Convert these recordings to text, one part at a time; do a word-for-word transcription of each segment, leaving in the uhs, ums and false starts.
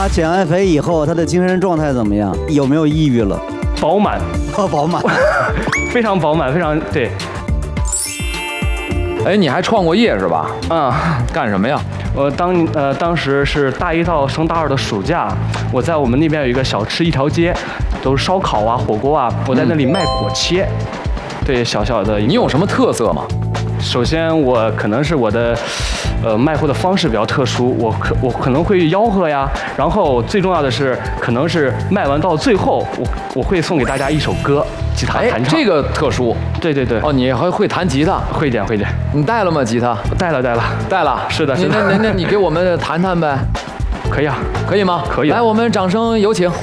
他减完肥以后，他的精神状态怎么样？有没有抑郁了？ 饱满， 哦，饱满， 非常饱满，非常对。 哎，你还创过业是吧？ 啊、 嗯，干什么呀？ 我当呃当时是大一到升大二的暑假，我在我们那边有一个小吃一条街，都是烧烤啊、火锅啊，我在那里卖果切。嗯、对，小小的。 你有什么特色吗？ 首先，我可能是我的，呃，卖货的方式比较特殊，我可我可能会吆喝呀，然后最重要的是，可能是卖完到最后，我我会送给大家一首歌，吉他弹唱。 这个特殊。对对对。哦，你还会弹吉他？ 会一点，会一点。 你带了吗？吉他？ 带了，带了， 带了。 是的，是的。 那那那你给我们弹弹呗？ 可以啊， 可以吗？ 可以。 来，我们掌声有请。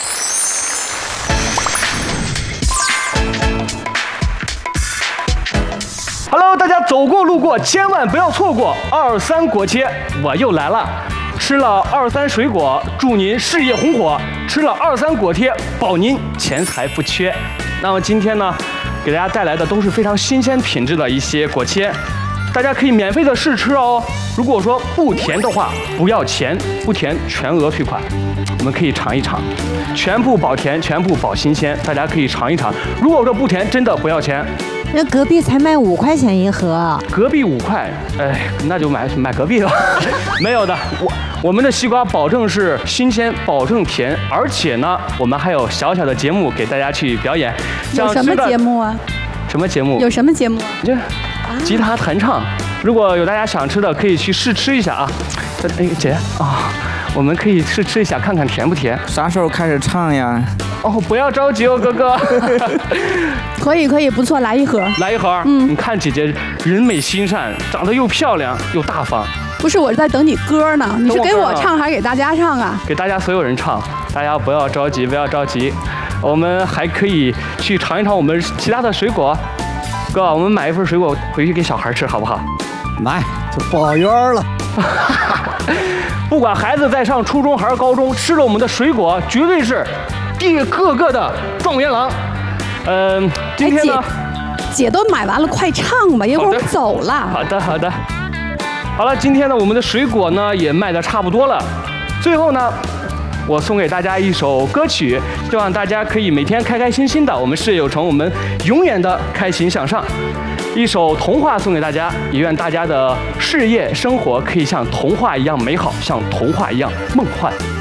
Hello， 大家走过路过千万不要错过二三果切，我又来了。吃了二三水果，祝您事业红火；吃了二三果贴，保您钱财不缺。那么今天呢，给大家带来的都是非常新鲜品质的一些果切，大家可以免费的试吃哦。如果说不甜的话，不要钱，不甜全额退款。我们可以尝一尝，全部保甜，全部保新鲜，大家可以尝一尝。如果说不甜，真的不要钱。 那隔壁才卖五块钱一盒， 隔壁五块，哎，那就买买隔壁了。没有的，我我们的西瓜保证是新鲜，保证甜，而且呢，我们还有小小的节目给大家去表演。 有什么节目啊？ 什么节目？ 有什么节目？ 就吉他弹唱。如果有大家想吃的，可以去试吃一下啊。哎，姐啊、哦，我们可以试吃一下，看看甜不甜。 啥时候开始唱呀？ 哦，不要着急哦，哥哥。 可以可以，不错，来一盒。 来一盒。嗯，你看姐姐人美心善，长得又漂亮又大方。 不是，我是在等你歌呢。你是给我唱还是给大家唱啊？ 给大家所有人唱，大家不要着急，不要着急。我们还可以去尝一尝我们其他的水果。哥，我们买一份水果回去给小孩吃，好不好？ 买，就报冤了。 不管孩子在上初中还是高中，吃了我们的水果，绝对是第个个的状元郎。嗯、呃，今天呢， 姐, 姐都买完了，快唱吧，一会儿我们走了。 好的，好的。好了，今天呢，我们的水果呢也卖得差不多了。最后呢，我送给大家一首歌曲，希望大家可以每天开开心心的。我们事业有成，我们永远的开心向上。一首童话送给大家，也愿大家的事业生活可以像童话一样美好，像童话一样梦幻。